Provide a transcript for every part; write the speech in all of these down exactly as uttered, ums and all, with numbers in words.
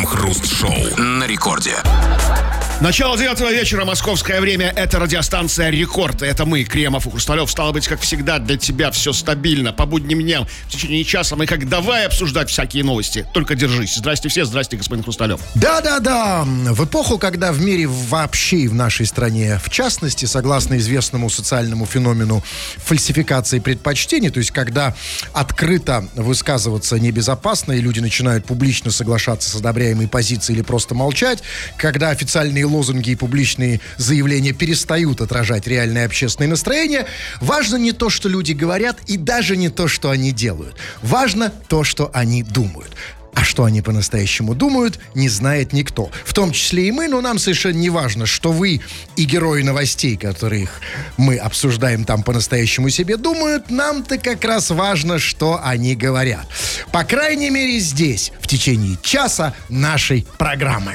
Крем-хруст-шоу на рекорде. Начало девятого вечера, московское время. Это радиостанция «Рекорд». Это мы, Кремов и Хрусталев. Стало быть, как всегда, для тебя все стабильно. По будним дням, в течение часа мы как давай обсуждать всякие новости. Только держись. Здрасте все, здрасте, господин Хрусталев. Да-да-да. В эпоху, когда в мире вообще и в нашей стране, в частности, согласно известному социальному феномену фальсификации предпочтений, то есть когда открыто высказываться небезопасно, и люди начинают публично соглашаться с одобряемой позицией или просто молчать, когда официальные лозунги и публичные заявления перестают отражать реальное общественное настроение, важно не то, что люди говорят, и даже не то, что они делают. Важно то, что они думают. А что они по-настоящему думают, не знает никто. В том числе и мы, но нам совершенно не важно, что вы и герои новостей, которых мы обсуждаем там по-настоящему себе думают, нам-то как раз важно, что они говорят. По крайней мере, здесь, в течение часа нашей программы.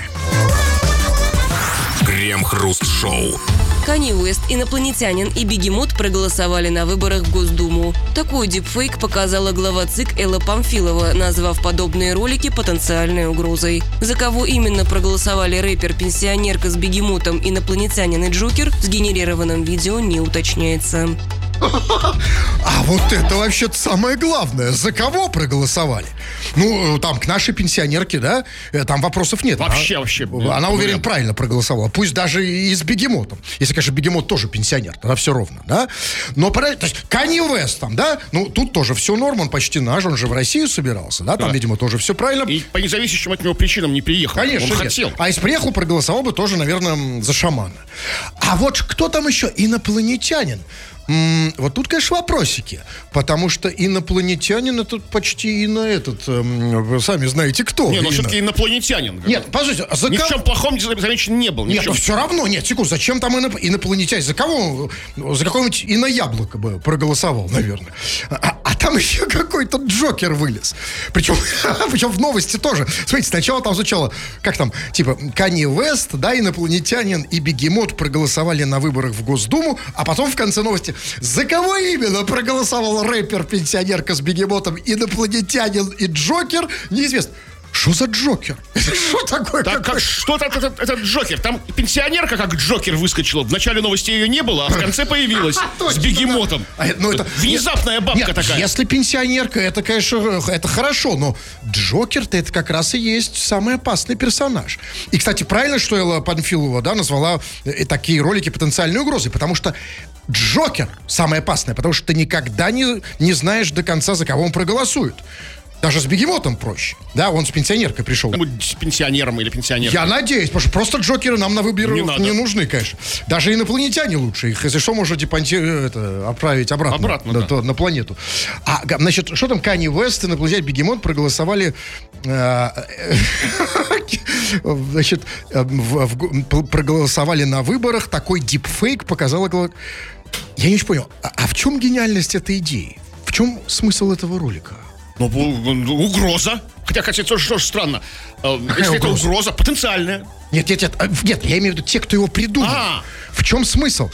Крем-хруст-шоу. Канье Уэст, инопланетянин и бегемот проголосовали на выборах в Госдуму. Такой дипфейк показала глава ЦИК Элла Памфилова, назвав подобные ролики потенциальной угрозой. За кого именно проголосовали рэпер-пенсионерка с бегемотом, инопланетянин и Джокер, в сгенерированном видео не уточняется. А вот это вообще-то самое главное. За кого проголосовали? Ну, там, к нашей пенсионерке, да, там вопросов нет. Вообще, она, вообще. Она, уверен, правильно проголосовала. Пусть даже и с бегемотом. Если, конечно, бегемот тоже пенсионер, тогда все ровно, да. Но, то есть, Канье Уэст там, да, ну, тут тоже все норм, он почти наш, он же в Россию собирался, да, там, да. Видимо, тоже все правильно. И по независящим от него причинам не приехал. Конечно, он нет. хотел. А если приехал, проголосовал бы тоже, наверное, за шамана. А вот кто там еще? Инопланетянин. М-м, вот тут, конечно, вопросики. Потому что инопланетянин это почти и на этот, эм, сами знаете кто. Не, но все-таки инопланетянин. Нет, подождите, а за ни кого? в чем плохом замечен не был. Нет, но все равно, нет, секунду, зачем там иноп... инопланетянин? За кого? За какое-нибудь инояблоко бы проголосовал, наверное. А, а там еще какой-то Джокер вылез. Причем, причем в новости тоже. Смотрите, сначала там звучало, как там, типа, Канье Уэст, да, инопланетянин и бегемот проголосовали на выборах в Госдуму, а потом в конце новости: за кого именно проголосовал рэпер-пенсионерка с бегемотом, инопланетянин и Джокер, неизвестно. Что за Джокер? Что такое? Так, как, что это, это, это Джокер? Там пенсионерка как Джокер выскочила. В начале новости ее не было, а в конце появилась с бегемотом. Ну, это, внезапная бабка нет, такая. Если пенсионерка, это, конечно, это хорошо, но Джокер-то это как раз и есть самый опасный персонаж. И, кстати, правильно, что Элла Памфилова, да, назвала такие ролики потенциальной угрозой, потому что Джокер самое опасное, потому что ты никогда не, не знаешь до конца, за кого он проголосует. Даже с бегемотом проще. Да, он с пенсионеркой пришел. С пенсионером или пенсионеркой. Я надеюсь, потому что просто Джокеры нам на выборы не, не нужны, конечно. Даже инопланетяне лучше. Их, если что, можно депонти... это, отправить обратно, обратно на, да. на планету. А, значит, что там Канье Уэст, инопланетянин, бегемот проголосовали... Значит, проголосовали на выборах. Такой дипфейк показал... Я не понял, а в чем гениальность этой идеи? В чем смысл этого ролика? Ну, угроза. Хотя, хотя, тоже, тоже странно. Какая Если угроза? Это угроза потенциальная. Нет, нет, нет, нет, я имею в виду те, кто его придумал. А-а-а. В чем смысл?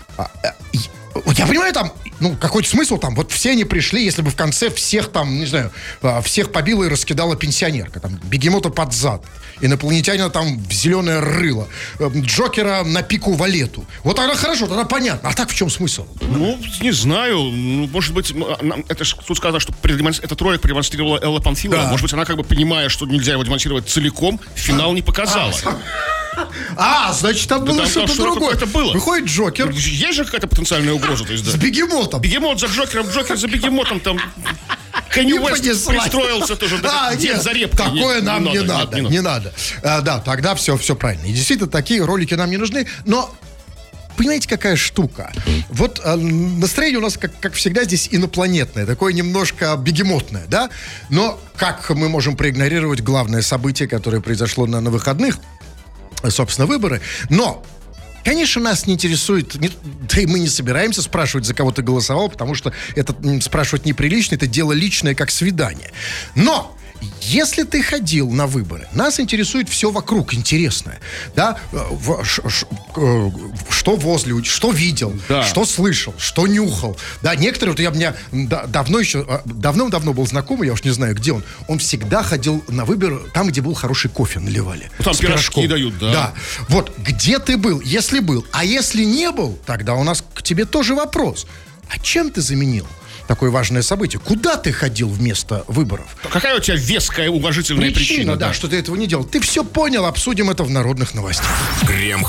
Я понимаю, там, ну, какой-то смысл там. Вот все они пришли, если бы в конце всех там, не знаю, всех побила и раскидала пенсионерка. Там, бегемота под зад. Инопланетянина там в зеленое рыло. Джокера на пику валету. Вот тогда хорошо, тогда понятно. А так в чем смысл? Ну, не знаю. Ну, может быть, это тут сказано, что этот ролик продемонстрировала Элла Памфилова. Да. Может быть, она как бы, понимая, что нельзя его демонстрировать целиком, финал не показала. А, значит, там было да, что-то что другое. Было. Выходит Джокер. Есть же какая-то потенциальная угроза, то есть, да. С бегемотом. Бегемот за Джокером, Джокер за бегемотом, там... Канье Уэст пристроился тоже. А, нет, за репкой. Такое нам не, не надо, нет, не, не надо. А, да, тогда все, все правильно. И действительно, такие ролики нам не нужны, но... Понимаете, какая штука? Вот э, настроение у нас, как, как всегда, здесь инопланетное, такое немножко бегемотное, да? Но как мы можем проигнорировать главное событие, которое произошло на, на выходных? Собственно, выборы. Но, конечно, нас не интересует, не, да и мы не собираемся спрашивать, за кого ты голосовал, потому что это спрашивать неприлично, это дело личное, как свидание. Но Если ты ходил на выборы, нас интересует все вокруг интересное. Да? В, ш, ш, что возле, что видел, да. что слышал, что нюхал. Да, некоторые, вот я у меня да, давно еще, давно-давно был знакомый, я уж не знаю, где он, он всегда ходил на выборы там, где был хороший кофе наливали. Ну, там пирожки дают, да. Да. Вот, где ты был, если был. А если не был, тогда у нас к тебе тоже вопрос. А чем ты заменил такое важное событие? Куда ты ходил вместо выборов? Какая у тебя веская, уважительная причина? Причина, да, да, что ты этого не делал. Ты все понял, обсудим это в народных новостях. Крем